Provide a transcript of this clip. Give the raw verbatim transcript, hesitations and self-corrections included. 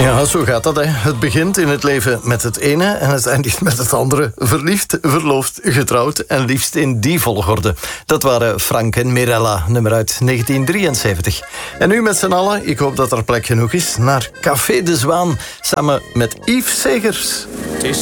Ja, zo gaat dat. Hè. Het begint in het leven met het ene en het eindigt met het andere. Verliefd, verloofd, getrouwd en liefst in die volgorde. Dat waren Frank en Mirella, nummer uit negentien drieënzeventig. En nu met z'n allen, ik hoop dat er plek genoeg is, naar Café de Zwaan, samen met Yves Segers.